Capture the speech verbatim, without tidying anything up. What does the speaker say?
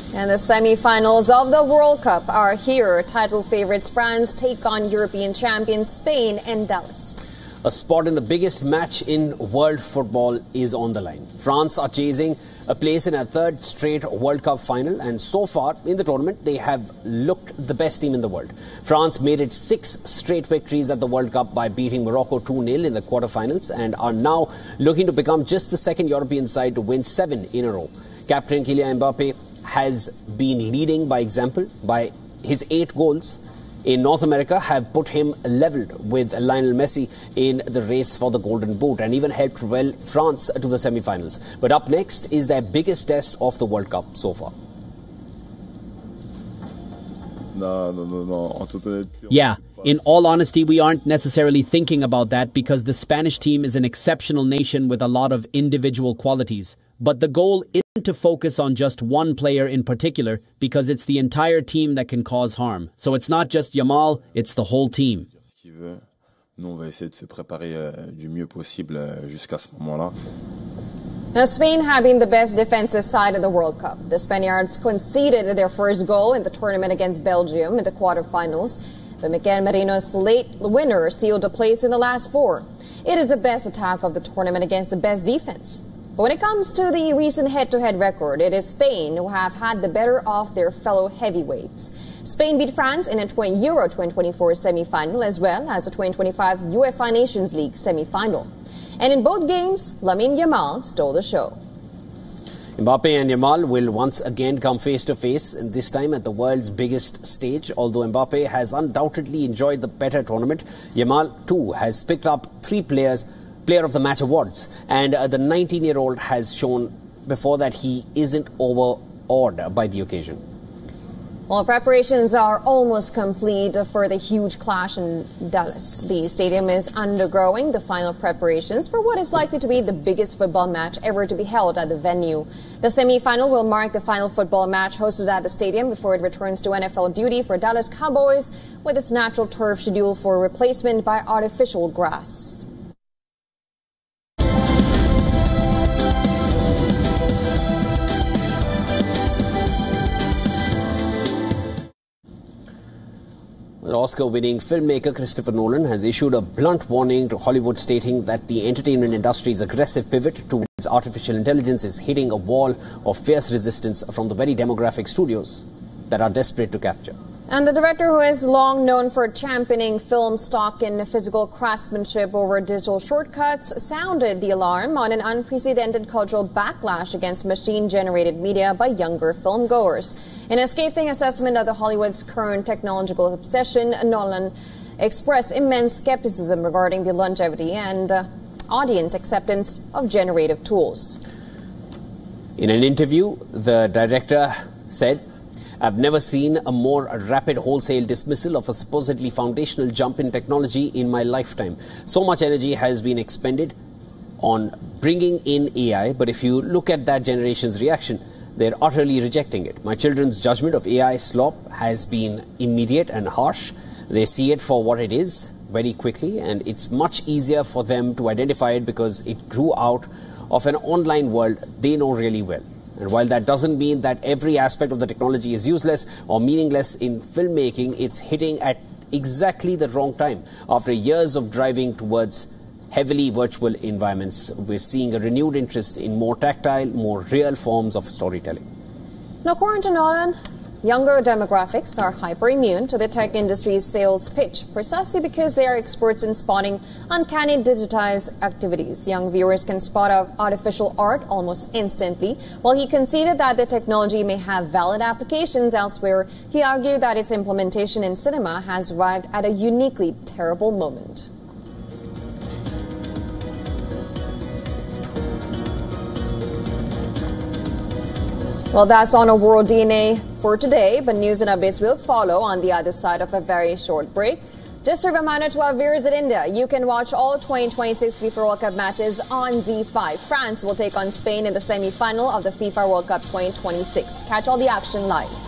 And the semi-finals of the World Cup are here. Title favorites France take on European champions Spain and Dallas. A spot in the biggest match in world football is on the line. France are chasing a place in a third straight World Cup final, and so far in the tournament they have looked the best team in the world. France made it six straight victories at the World Cup by beating Morocco two nil in the quarterfinals and are now looking to become just the second European side to win seven in a row. Captain Kylian Mbappe has been leading by example by his eight goals in North America have put him leveled with Lionel Messi in the race for the Golden Boot and even helped well France to the semi-finals. But up next is their biggest test of the World Cup so far. Yeah, in all honesty, we aren't necessarily thinking about that because the Spanish team is an exceptional nation with a lot of individual qualities. But the goal isn't to focus on just one player in particular because it's the entire team that can cause harm. So it's not just Yamal, it's the whole team. Now, Spain have been the best defensive side of the World Cup. The Spaniards conceded their first goal in the tournament against Belgium in the quarterfinals. But Mikel Merino's late winner sealed a place in the last four. It is the best attack of the tournament against the best defense. But when it comes to the recent head-to-head record, it is Spain who have had the better of their fellow heavyweights. Spain beat France in a Euro twenty twenty-four semi-final as well as the twenty twenty-five UEFA Nations League semi-final. And in both games, Lamine Yamal stole the show. Mbappe and Yamal will once again come face-to-face, and this time at the world's biggest stage. Although Mbappe has undoubtedly enjoyed the better tournament, Yamal too has picked up three players Player of the Match awards, and uh, the nineteen-year-old has shown before that he isn't overawed by the occasion. Well, preparations are almost complete for the huge clash in Dallas. The stadium is undergoing the final preparations for what is likely to be the biggest football match ever to be held at the venue. The semi-final will mark the final football match hosted at the stadium before it returns to N F L duty for Dallas Cowboys, with its natural turf scheduled for replacement by artificial grass. Oscar-winning filmmaker Christopher Nolan has issued a blunt warning to Hollywood, stating that the entertainment industry's aggressive pivot towards artificial intelligence is hitting a wall of fierce resistance from the very demographic studios that are desperate to capture. And the director, who is long known for championing film stock and physical craftsmanship over digital shortcuts, sounded the alarm on an unprecedented cultural backlash against machine-generated media by younger filmgoers. In a scathing assessment of the Hollywood's current technological obsession, Nolan expressed immense skepticism regarding the longevity and uh, audience acceptance of generative tools. In an interview, the director said, "I've never seen a more rapid wholesale dismissal of a supposedly foundational jump in technology in my lifetime. So much energy has been expended on bringing in A I, but if you look at that generation's reaction, they're utterly rejecting it. My children's judgment of A I slop has been immediate and harsh. They see it for what it is very quickly, and it's much easier for them to identify it because it grew out of an online world they know really well. And while that doesn't mean that every aspect of the technology is useless or meaningless in filmmaking, it's hitting at exactly the wrong time. After years of driving towards heavily virtual environments, we're seeing a renewed interest in more tactile, more real forms of storytelling." Now, according to Nolan, younger demographics are hyper-immune to the tech industry's sales pitch, precisely because they are experts in spotting uncanny digitized activities. Young viewers can spot artificial art almost instantly. While he conceded that the technology may have valid applications elsewhere, he argued that its implementation in cinema has arrived at a uniquely terrible moment. Well, that's on a World D N A for today, but news and updates will follow on the other side of a very short break. Just a reminder to our viewers in India, you can watch all twenty twenty-six FIFA World Cup matches on Z five. France will take on Spain in the semi-final of the FIFA World Cup twenty twenty-six. Catch all the action live.